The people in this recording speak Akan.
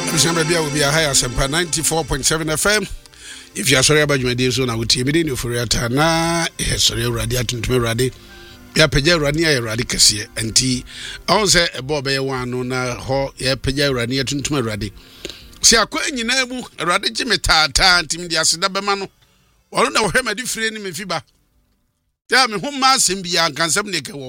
Remember, we will be a higher Semper 94.7 FM. If you are sorry about your day, so now with you, for your tana, sorry, radiating to me, ready. Ya peja rania radi kese enti on say ebo be wan no na ho ya peja rania tuntum radi si akwa nyina mu radi gime tata ntim dia seda bema no wono na wo hwema di fire ni me fiba ya me ho ma asem bia kansam ne ke wo